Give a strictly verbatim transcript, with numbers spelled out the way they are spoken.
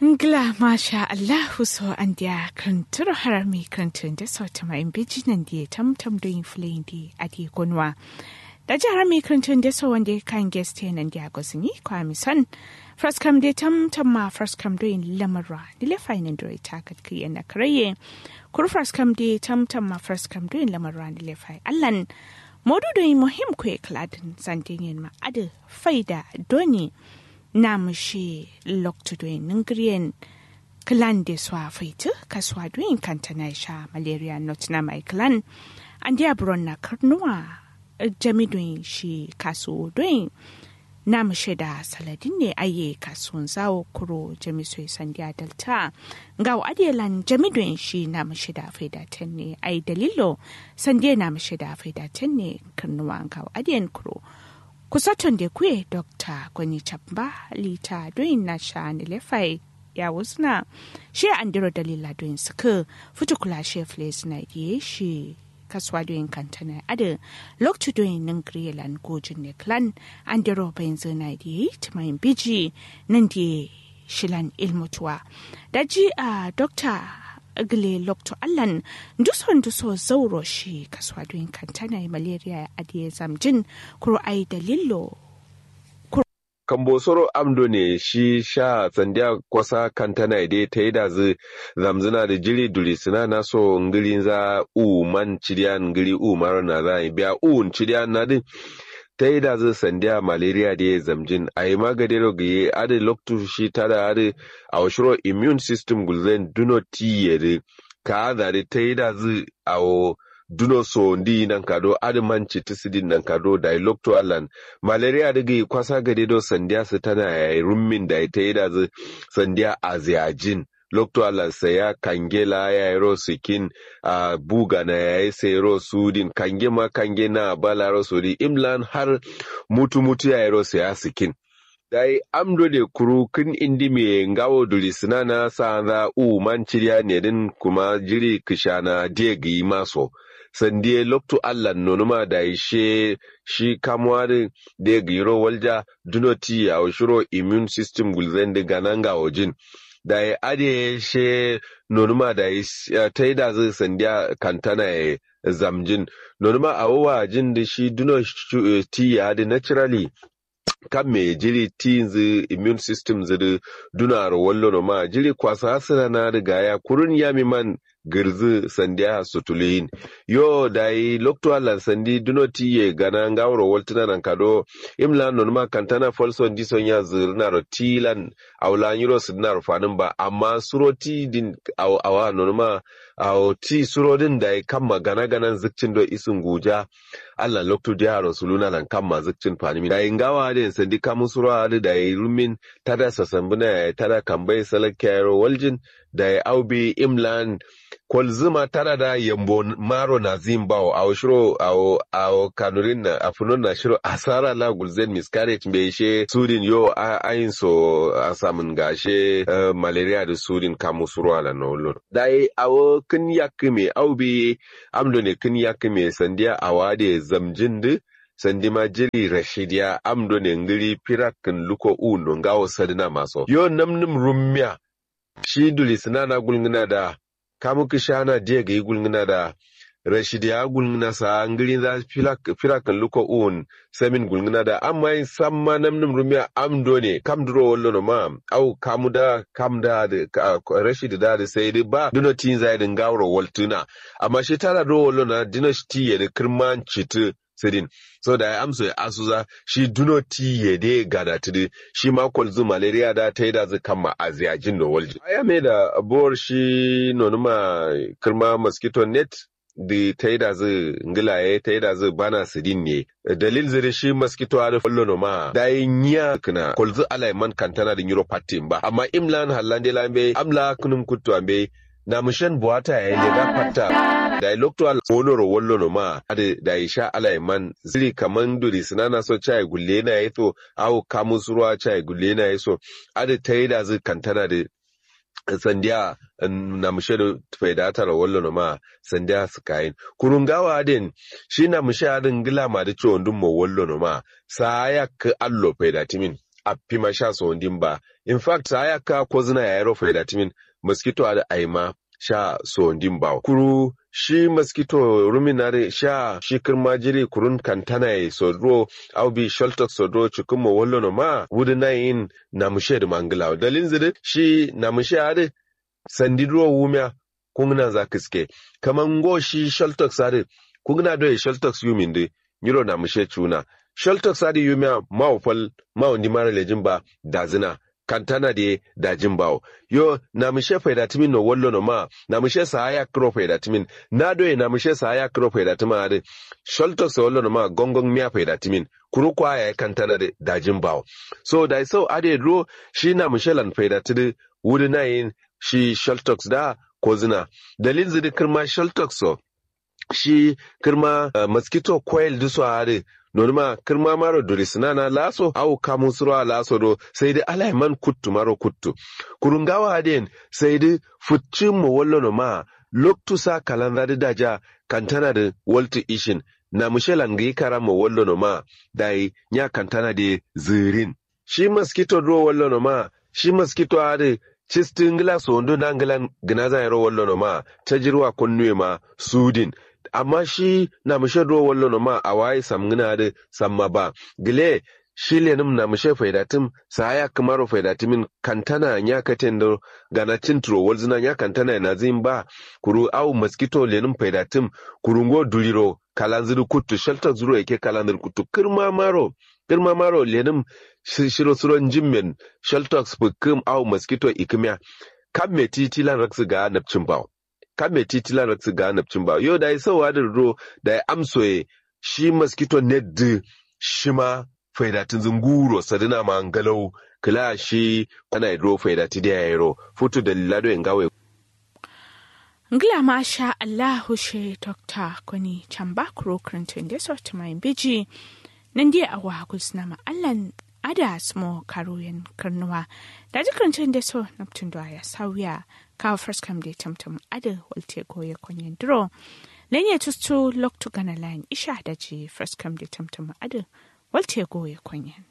Ngla masha Allahu so andia kantur harami kantun da sauta mai bijinan da tam tam doing fleeing di adi gonwa. Da harami kantun da so wanda kan guest nan da gosini kwa mi son. First come de tam tam ma first come doing lamara. Dile fine do ita kat ki na kraye. Kur first come de tam tam ma first come doing lamara dile fai. Allan modu doing muhim kwe kladin santin ma adu faida doni. Namshi loktudoin nungriyen klan de swa faitu kaswa doin kantana sha malaria not na mai klan andi abron na karnuwa jami doin shi kasu doin namshi da saladin ne aye kasuwan zawo kuro jami soy sandiya dalta ngaw adielan jami doin shi namshi da faida tenne ai dalilo sandiya namshi da faida tenne karnuwa ngaw adien kuro Kusaton de kwe Dokta Gwani Chamba lita doin na sha nilefai ya wusna shi andiro dalila doin suka futu kula shi fles na diye shi kaswa doin kantana ada loktu doin nangriyelan gojin ne klan andiro benzo na diye tumayin biji nan diye shilan ilmutuwa daji a Dokta Agle lokto allan duson duso zauro shi kaswa doin kantana malaria adiye zamjin kuro ai dalilo kambosoro amdo ne shi sha tsandiya kwasa kantana ide ta yi da zu zamzina da jiri duri suna na so ngiri za u man ciriyan ngiri u mara na za biya u ciriyan na din ta yi da zu sandiya malaria da ya zamjin a yi magadero ga yi adi loktu shi ta da adi a washiro immune system gulzen duno tiyere ka da ta yi da zu a duno so ndi nan kado admanci tisidin nan kado da lokto allan malaria daga kwasa gade do sandiya su tana yayi rummin da ita yi da zu sandiya aziyajin lokto allan sai ya kangela ya yi rosikin a buga na yayi sai rosudin kange ma kange na bala rosudi imlan har mutu mutu ya yi rosiya sikin dai amdo de kuru kin indi me ngawo duli sinana sa za u manciriya ne din kuma jiri kishana degi maso sandiye loktu Allah nonuma da ishe shi kamwari da giro walja dunoti a shiro immune system gulzen da gananga ojin da ya ade she nonuma da ta yi da zai sandiya kantana ya zamjin nonuma a wawa jin da shi dunoti ya da naturally kan me jiri tinzi immune system zai dunar wallo no ma jiri kwasa hasana na riga ya kurun yami man girzi sandiya sutulihin yo dai lokto Allah sandi dunoti ye gana ngawro waltina nan kado imla non ma kantana folson dison ya zirna ro tilan awla nyiro sidna ro fanin ba amma suroti din aw awa non ma aw ti surodin dai kamma gana ganan zikcin do isun guja Allah lokto dia rasuluna nan kamma zikcin fanimi dai ngawa den sandi kamun sura da dai rumin tada sasambuna tada kambai salakero waljin dai aubi imlan kwalzuma tara da yambo maro na zimbawo a shiro a kanurin na afunon na shiro asara la gulzen miscarriage bai she sudin yo a ayin so a samun gashe malaria da sudin kamu surwa la nolon dai awo kin yakime aubi amdo ne kin yakime sandiya awade zamjin de sandima jiri rashidiya amdo ne ngiri pirakin luko uno ngawo sadina maso yo namnum rummiya shi duli sinana gulngina da kamu kishana je ga yi gulngina da rashidi ya gulngina sa ngirin za firakan luko un samin gulngina da amma yin samma namnum rumiya amdo ne kam duro wallo no ma au kamu da kam da rashidi da da sai dai ba duno tin zai din gawro waltuna amma shi tara do wallo na dino shi ya da kirman citu sidin so da ya amso ya asuza shi duno ti ya de gada tudi shi ma kwalzu malaria da ta yi da zai kama a ziyajin no walji aya mai da abuwar shi nonuma kirma mosquito net da ta yi da zai ngilaye ta yi da zai bana sidin ne dalil zai shi mosquito a da fallo noma da yi niya kana kwalzu alaiman kantana da neuropathy ba amma imlan hallande lambe amla kunum kuttu ambe na mushen buwata ya yi da fata da lokto al onoro wallo no ma ade da isha alaiman ziri kaman duri sinana so chai gulle na yato au kamus ruwa chai gulle na yaso ade taida zai kantana da sandiya na mushe da faidata da wallo no ma sandiya su kayin kurungawa den shi na mushe adin gila ma da ciwon dun mo wallo no ma sa ya ka allo faidatimin a pima sha so ndin ba in fact saya ka ko zina ya yaro faidatimin mosquito ada aima sha so ndin ba kuru shi mosquito ruminare sha shi kirma jiri kurun kantana ya sodro au bi sholtok sodro chukumo wollo no ma wudina yin namushe da mangala dalin zide shi namushe ade sandidro wumya kungna za kiske kaman go shi sholtok sade kungna do sholtok yuminde nyiro namushe chuna sholtok sade yumya maufal maundi mara lejin ba dazina kantana de dajin bawo yo namushe faidatimin no wollo no ma namushe saya kro faidatimin na do namushe saya kro faidatimin ade sholtok so wollo no ma gongong miya faidatimin kuru kwa ya kantana de dajin bawo so dai so ade ro shi namushe lan faidatide wudi nayin shi sholtok da ko zina dalil zidi kirma sholtok so shi kirma uh, mosquito coil duso ade norma kirma maro durisina na laso au kamusuro laso do sai dai alaiman kuttu maro kuttu kurungawa aden sai dai futcin mo wallo no ma loktu sa kalanda da daja kantana da walti ishin na mushelan gi kara mo wallo no ma dai nya kantana de zirin shi mosquito do wallo no ma shi mosquito ade cistin glass wondo nangalan gnaza yaro wallo no ma tajirwa kunnuwe ma sudin amma shi na mushe do wallo no ma awai samgina de samma ba gile shi lenim na mushe faidatim saya kamaro faidatimin kantana nya katendo gana tintro walzina nya kantana na zin ba kuru au mosquito lenim faidatim kurungo duliro kalanziru kuttu shelter zuro yake kalanziru kuttu kirma maro kirma maro lenim shiro suron jimmen shelter spukum au mosquito ikimya kamme titilan raksu ga napcin bawo kamme titilan raksu ga napcin bawo yo dai sawa da ro da amsoye shi mosquito net shima faidatin zunguro sadina mangalau kila shi ana ro faidati da yaro futu da lado ngawe ngla masha Allahu she doctor kuni chamba kro krantin da sort mai biji nan dai awa kusna ma allan ada smo karuyen karnuwa da jikrancin da so naptun da ya sauya ka first come da tamtam ada walte goye kunyen dro lenye tustu loktu gana line isha da ji first come da tamtam ada walte goye kunyen